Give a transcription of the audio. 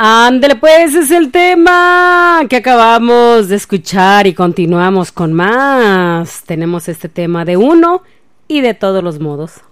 Ándale, pues es el tema que acabamos de escuchar y continuamos con más. Tenemos este tema de uno y de todos los modos.